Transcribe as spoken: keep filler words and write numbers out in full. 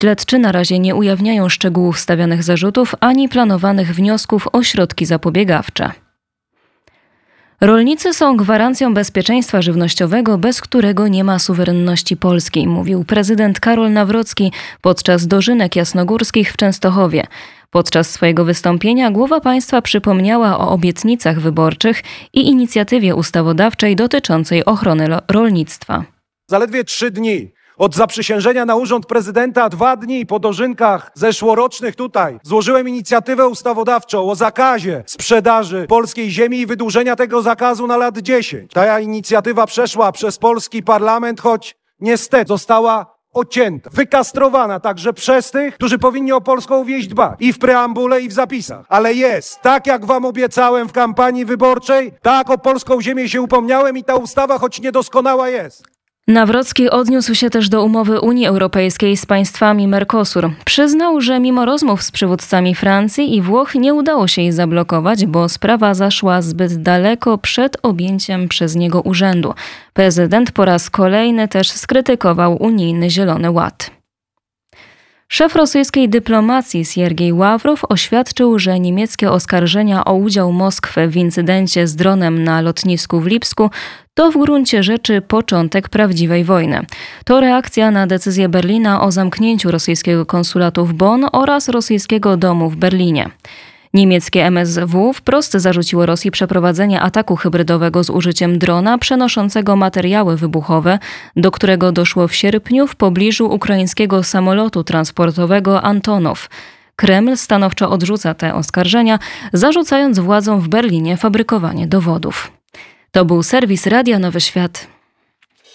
Śledczy na razie nie ujawniają szczegółów stawianych zarzutów ani planowanych wniosków o środki zapobiegawcze. Rolnicy są gwarancją bezpieczeństwa żywnościowego, bez którego nie ma suwerenności Polski, mówił prezydent Karol Nawrocki podczas dożynek jasnogórskich w Częstochowie. Podczas swojego wystąpienia głowa państwa przypomniała o obietnicach wyborczych i inicjatywie ustawodawczej dotyczącej ochrony rolnictwa. Zaledwie trzy dni od zaprzysiężenia na urząd prezydenta, dwa dni po dożynkach zeszłorocznych tutaj złożyłem inicjatywę ustawodawczą o zakazie sprzedaży polskiej ziemi i wydłużenia tego zakazu na lat dziesięć. Ta inicjatywa przeszła przez polski parlament, choć niestety została odcięta, wykastrowana także przez tych, którzy powinni o polską wieś dbać. I w preambule, i w zapisach. Ale jest. Tak jak wam obiecałem w kampanii wyborczej, tak o polską ziemię się upomniałem i ta ustawa, choć niedoskonała, jest. Nawrocki odniósł się też do umowy Unii Europejskiej z państwami Mercosur. Przyznał, że mimo rozmów z przywódcami Francji i Włoch nie udało się jej zablokować, bo sprawa zaszła zbyt daleko przed objęciem przez niego urzędu. Prezydent po raz kolejny też skrytykował unijny Zielony Ład. Szef rosyjskiej dyplomacji Siergiej Ławrow oświadczył, że niemieckie oskarżenia o udział Moskwy w incydencie z dronem na lotnisku w Lipsku to w gruncie rzeczy początek prawdziwej wojny. To reakcja na decyzję Berlina o zamknięciu rosyjskiego konsulatu w Bonn oraz rosyjskiego domu w Berlinie. Niemieckie M S W wprost zarzuciło Rosji przeprowadzenie ataku hybrydowego z użyciem drona przenoszącego materiały wybuchowe, do którego doszło w sierpniu w pobliżu ukraińskiego samolotu transportowego Antonow. Kreml stanowczo odrzuca te oskarżenia, zarzucając władzom w Berlinie fabrykowanie dowodów. To był serwis Radia Nowy Świat.